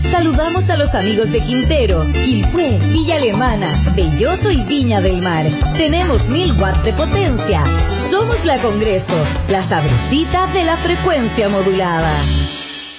Saludamos a los amigos de Quintero, Quilpué, Villa Alemana, Belloto y Viña del Mar. Tenemos 1000 watts de potencia. Somos la Congreso, la sabrosita de la frecuencia modulada.